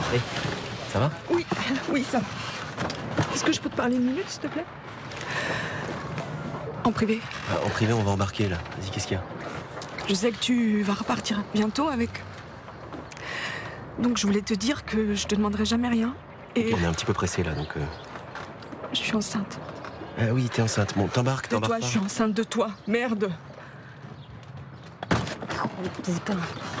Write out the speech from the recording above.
Hey, ça va? Oui, ça va. Est-ce que je peux te parler une minute, s'il te plaît? En privé. En privé, on va embarquer, là. Vas-y, qu'est-ce qu'il y a? Je sais que tu vas repartir bientôt avec... Donc je voulais te dire que je te demanderai jamais rien. Et On est un petit peu pressés, là, donc... je suis enceinte. Ah oui, t'es enceinte. Bon, t'embarques De toi, pas. je suis enceinte de toi. Merde. Oh putain.